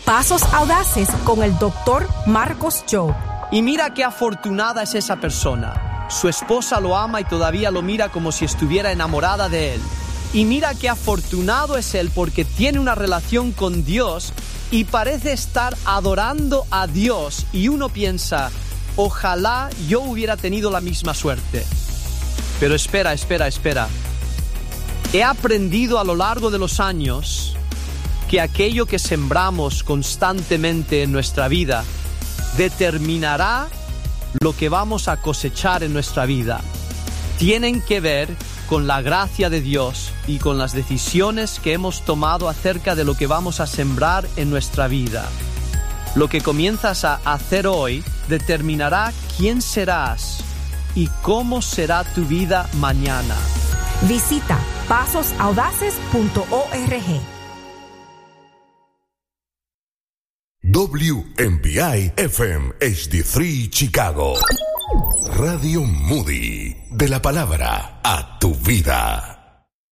Pasos Audaces con el Dr. Marcos Job. Y mira qué afortunada es esa persona. Su esposa lo ama y todavía lo mira como si estuviera enamorada de él. Y mira qué afortunado es él porque tiene una relación con Dios y parece estar adorando a Dios. Y uno piensa, ojalá yo hubiera tenido la misma suerte. Pero espera. He aprendido a lo largo de los años que aquello que sembramos constantemente en nuestra vida determinará lo que vamos a cosechar en nuestra vida. Tienen que ver con la gracia de Dios y con las decisiones que hemos tomado acerca de lo que vamos a sembrar en nuestra vida. Lo que comienzas a hacer hoy determinará quién serás y cómo será tu vida mañana. Visita pasosaudaces.org. WMPI FM HD3 Chicago. Radio Moody. De la palabra a tu vida.